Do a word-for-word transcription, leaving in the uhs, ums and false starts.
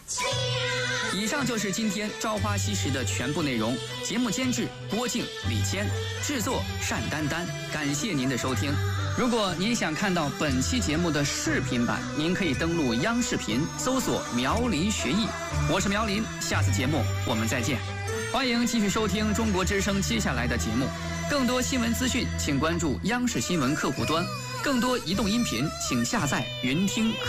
以上就是今天《朝花夕拾》的全部内容。节目监制郭靖、李谦，制作单丹丹。感谢您的收听。如果您想看到本期节目的视频版，您可以登录央视频搜索苗林学艺。我是苗林，下次节目我们再见。欢迎继续收听中国之声接下来的节目。更多新闻资讯请关注央视新闻客户端，更多移动音频请下载云听。